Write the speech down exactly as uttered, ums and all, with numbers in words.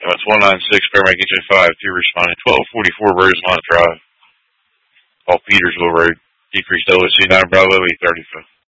That's one nine six, Fairbank H A five, two responding, twelve forty-four Rosemont Drive, off Petersville Road, decreased O S C nine Bravo eight thirty-five.